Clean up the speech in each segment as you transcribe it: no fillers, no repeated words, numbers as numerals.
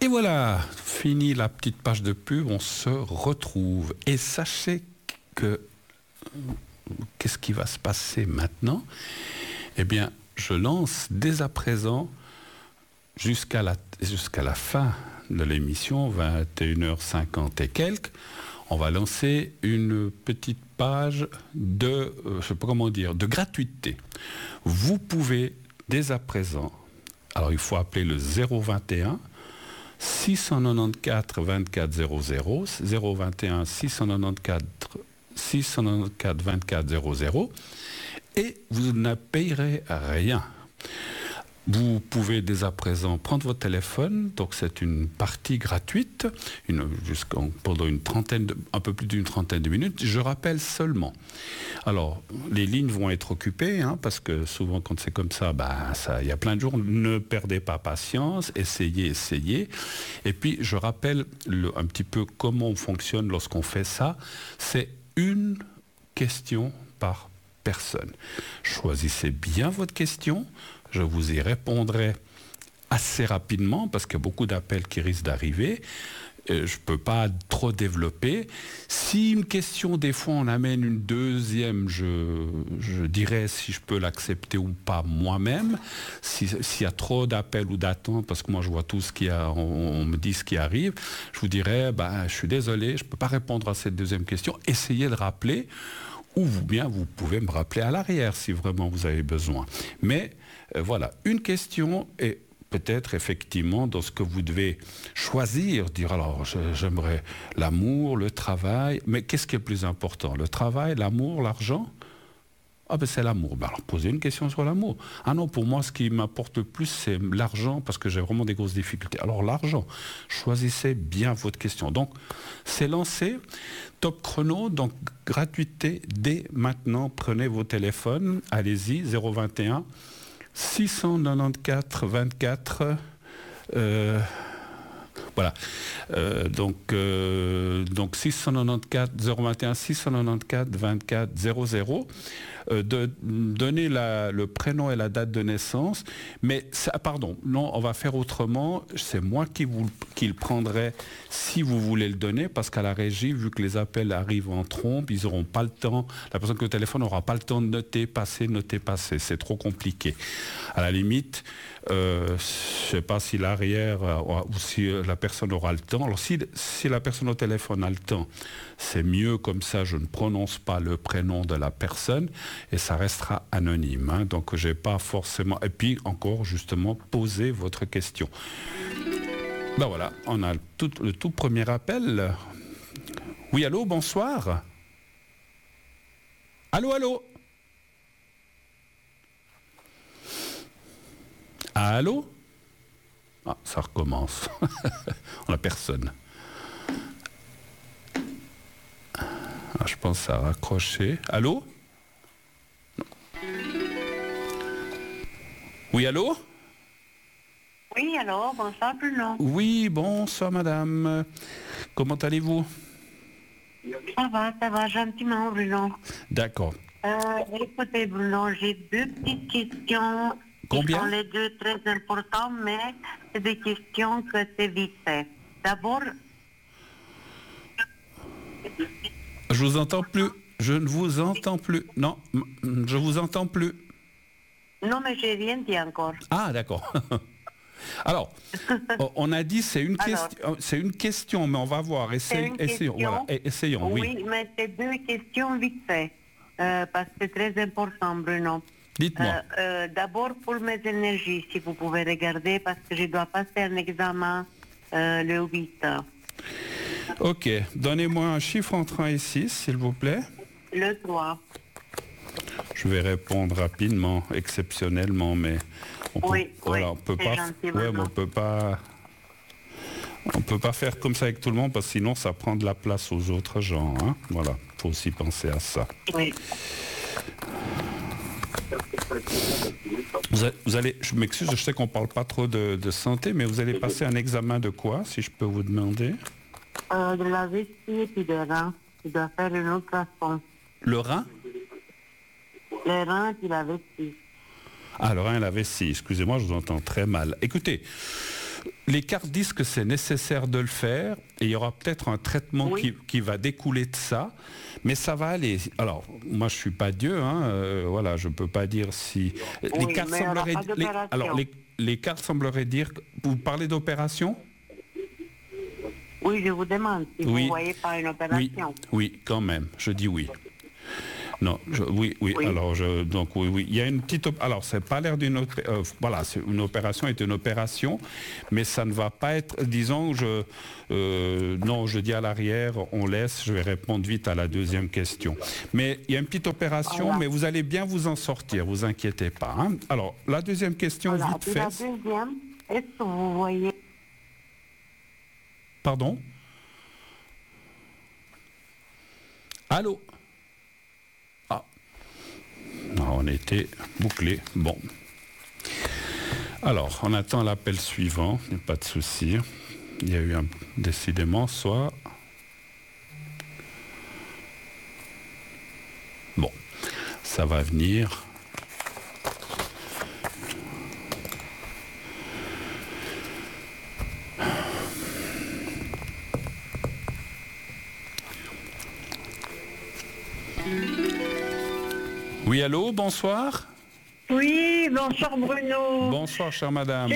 Et voilà, fini la petite page de pub, on se retrouve. Et sachez que, qu'est-ce qui va se passer maintenant? Eh bien, je lance dès à présent, jusqu'à la fin de l'émission, 21h50 et quelques, on va lancer une petite page de, je sais pas comment dire, de gratuité. Vous pouvez dès à présent, alors il faut appeler le 021 694 24 00, 021 694 24 00, et vous ne payerez rien. Vous pouvez dès à présent prendre votre téléphone, donc c'est une partie gratuite, pendant un peu plus d'une trentaine de minutes. Je rappelle seulement. Alors, les lignes vont être occupées, parce que souvent quand c'est comme ça, il y a plein de jours. Ne perdez pas patience, essayez. Et puis, je rappelle un petit peu comment on fonctionne lorsqu'on fait ça. C'est une question par personne. Choisissez bien votre question. Je vous y répondrai assez rapidement parce qu'il y a beaucoup d'appels qui risquent d'arriver. Je ne peux pas trop développer. Si une question, des fois, on amène une deuxième, je dirais si je peux l'accepter ou pas moi-même. S'il y a trop d'appels ou d'attentes, parce que moi je vois tout ce qu'il y a, on me dit ce qui arrive, je vous dirais, je suis désolé, je ne peux pas répondre à cette deuxième question. Essayez de rappeler. Ou bien vous pouvez me rappeler à l'arrière si vraiment vous avez besoin. Mais voilà, une question et peut-être effectivement dans ce que vous devez choisir, dire alors j'aimerais l'amour, le travail, mais qu'est-ce qui est le plus important? Le travail, l'amour, l'argent? Ah c'est l'amour. Alors posez une question sur l'amour. Ah non, pour moi ce qui m'apporte le plus c'est l'argent parce que j'ai vraiment des grosses difficultés. Alors l'argent, choisissez bien votre question. Donc c'est lancé, top chrono, donc gratuité dès maintenant. Prenez vos téléphones, allez-y, 021 694 24 voilà. Donc 694 021 694 24 00. Donnez le prénom et la date de naissance. Mais pardon, non, on va faire autrement. C'est moi qui le prendrai si vous voulez le donner, parce qu'à la régie, vu que les appels arrivent en trompe, ils n'auront pas le temps. La personne qui est au téléphone n'aura pas le temps de noter, passer. C'est trop compliqué. À la limite, je ne sais pas si l'arrière ou si la personne aura le temps. Alors si la personne au téléphone a le temps, c'est mieux comme ça, je ne prononce pas le prénom de la personne et ça restera anonyme. Donc j'ai pas forcément... Et puis encore justement, posez votre question. Voilà, on a le tout premier appel. Oui, allô, bonsoir. Allô. Allô? Ah, ça recommence. On n'a personne. Je pense que ça a raccroché. Allô? Oui, allô? Oui, allô, bonsoir Bruno. Oui, bonsoir madame. Comment allez-vous? Ça va gentiment Bruno. D'accord. Écoutez Bruno, j'ai deux petites questions. Combien? Qui sont les deux très importantes, mais c'est des questions que c'est vite fait. D'abord... Je vous entends plus. Je ne vous entends plus. Non, je vous entends plus. Non, mais j'ai rien dit encore. Ah, d'accord. Alors, on a dit c'est une question, mais on va voir. Essayons. Voilà. Essayons, oui. Oui, mais c'est deux questions vite fait, parce que c'est très important, Bruno. Dites-moi. D'abord pour mes énergies, si vous pouvez regarder, parce que je dois passer un examen le 8. Ok, donnez-moi un chiffre entre 1 et 6, s'il vous plaît. Le 3. Je vais répondre rapidement, exceptionnellement, mais on peut pas faire comme ça avec tout le monde, parce que sinon ça prend de la place aux autres gens. Voilà, faut aussi penser à ça. Oui. Vous allez, je m'excuse, je sais qu'on parle pas trop de santé, mais vous allez passer un examen de quoi, si je peux vous demander? De la vessie et puis de rein. Il doit faire une ultrason. Le rein? Le rein et puis la vessie. Ah, le rein et la vessie. Excusez-moi, je vous entends très mal. Écoutez, Les cartes disent que c'est nécessaire de le faire et il y aura peut-être un traitement qui va découler de ça, mais ça va aller. Alors, moi je suis pas Dieu, voilà, je peux pas dire si... les cartes sembleraient... les cartes sembleraient dire... Vous parlez d'opération ? Oui, je vous demande si vous voyez pas une opération. Oui, quand même, je dis oui. Non, oui. Alors, donc oui. Il y a une petite. Alors, c'est pas l'air d'une. Voilà, une opération est une opération, mais ça ne va pas être. Disons, non, je dis à l'arrière, on laisse. Je vais répondre vite à la deuxième question. Mais il y a une petite opération, mais vous allez bien vous en sortir. Vous inquiétez pas. Hein. Alors, la deuxième question, vite fait. La deuxième, est-ce que vous voyez? Pardon? Allô? Non, on était bouclé. Bon. Alors, on attend l'appel suivant. Il n'y a pas de souci. Il y a eu décidément soit... Bon, ça va venir. Oui, allô, bonsoir. Oui, bonsoir Bruno. Bonsoir, chère madame.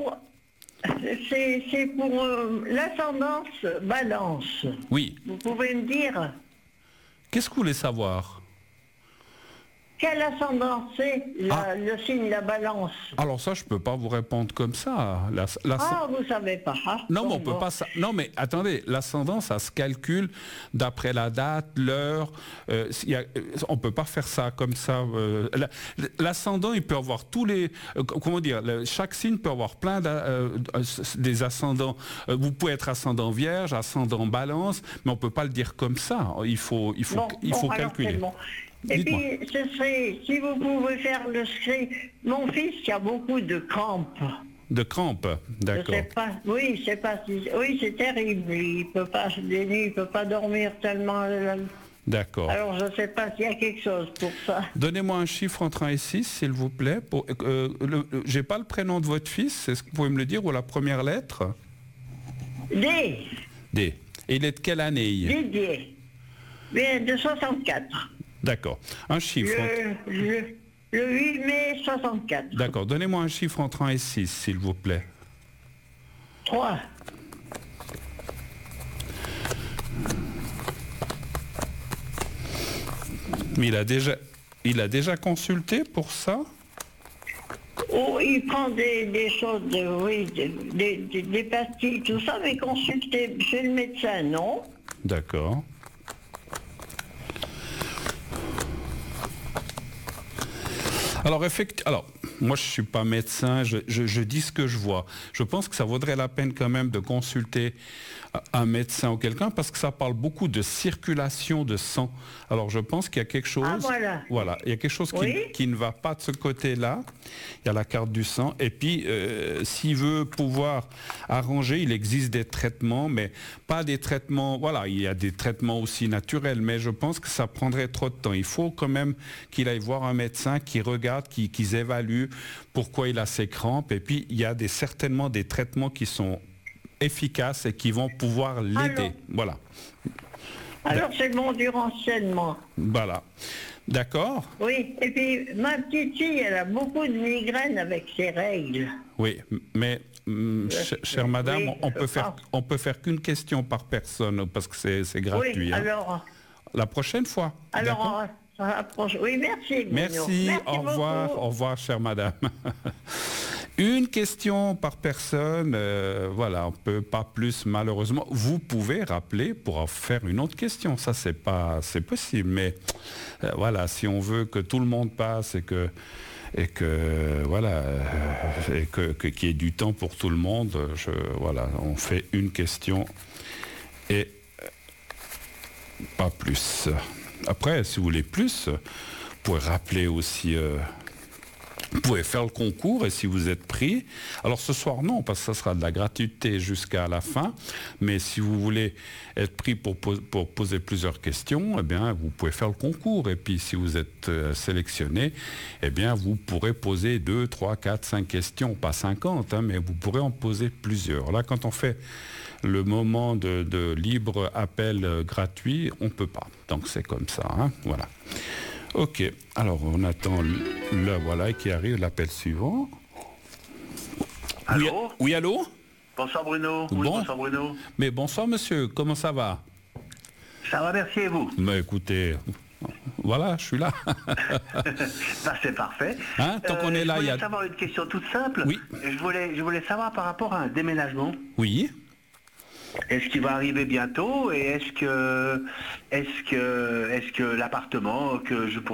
C'est pour l'ascendance balance. Oui. Vous pouvez me dire qu'est-ce que vous voulez savoir? Quelle ascendance c'est le signe la balance? Alors ça, je peux pas vous répondre comme ça. Vous savez pas. Hein? Non, mais on peut pas. Non, mais attendez, l'ascendant, ça se calcule d'après la date, l'heure. On peut pas faire ça comme ça. L'ascendant, il peut avoir tous les. Comment dire? Chaque signe peut avoir plein des ascendants. Vous pouvez être ascendant Vierge, ascendant Balance, mais on peut pas le dire comme ça. Il faut calculer. Et puis, ce serait, si vous pouvez faire le secret, mon fils qui a beaucoup de crampes. De crampes, d'accord. Je sais pas, oui, c'est terrible. Il peut pas, des nuits, il peut pas dormir tellement. D'accord. Alors, je ne sais pas s'il y a quelque chose pour ça. Donnez-moi un chiffre entre 1 et 6, s'il vous plaît. J'ai pas le prénom de votre fils, est-ce que vous pouvez me le dire, ou la première lettre? D. D. Et il est de quelle année? Didier. Bien, de 64. D'accord. Un chiffre. Le 8 mai 64. D'accord. Donnez-moi un chiffre entre 1 et 6, s'il vous plaît. 3. Mais il a déjà consulté pour ça? Oh, il prend des choses, des pastilles, tout ça, mais consulter chez le médecin, non? D'accord. Alors, moi je ne suis pas médecin, je dis ce que je vois. Je pense que ça vaudrait la peine quand même de consulter un médecin ou quelqu'un parce que ça parle beaucoup de circulation de sang. Alors je pense qu'il y a quelque chose, il y a quelque chose qui ne va pas de ce côté-là. Il y a la carte du sang. Et puis, s'il veut pouvoir arranger, il existe des traitements, mais pas des traitements... Voilà, il y a des traitements aussi naturels, mais je pense que ça prendrait trop de temps. Il faut quand même qu'il aille voir un médecin qui regarde, qu'ils évaluent pourquoi il a ces crampes. Et puis, il y a certainement des traitements qui sont efficaces et qui vont pouvoir l'aider. Voilà. Alors, c'est bon du renseignement. Voilà. D'accord? Oui, et puis ma petite fille, elle a beaucoup de migraines avec ses règles. Oui, mais chère madame, on peut faire qu'une question par personne parce que c'est gratuit. Oui, alors... La prochaine fois. Alors, oui, merci. Bruno. Merci, au revoir, beaucoup. Au revoir, chère madame. Une question par personne, voilà, on ne peut pas plus malheureusement. Vous pouvez rappeler pour en faire une autre question, ça c'est possible, mais voilà, si on veut que tout le monde passe et que voilà, et qu'il y ait du temps pour tout le monde, voilà, on fait une question et pas plus. Après, si vous voulez plus, vous pouvez rappeler aussi Vous pouvez faire le concours et si vous êtes pris, alors ce soir non, parce que ça sera de la gratuité jusqu'à la fin, mais si vous voulez être pris pour poser plusieurs questions, eh bien vous pouvez faire le concours et puis si vous êtes sélectionné, eh bien vous pourrez poser 2, 3, 4, 5 questions, pas 50, hein, mais vous pourrez en poser plusieurs. Là, quand on fait le moment de libre appel gratuit, on ne peut pas. Donc c'est comme ça, hein, voilà. Ok, alors on attend le voilà qui arrive, l'appel suivant. Allô ? Oui, allô ? Bonsoir Bruno. Oui, Bon. bonsoir Bruno. Mais bonsoir monsieur, comment ça va ? Ça va, merci et vous ? Mais écoutez, voilà, je suis là. Bah, c'est parfait. Hein, tant qu'on est là, je il y a... voulais savoir une question toute simple. Oui. Je voulais savoir par rapport à un déménagement. Oui. Est-ce qu'il va arriver bientôt et est-ce que l'appartement que je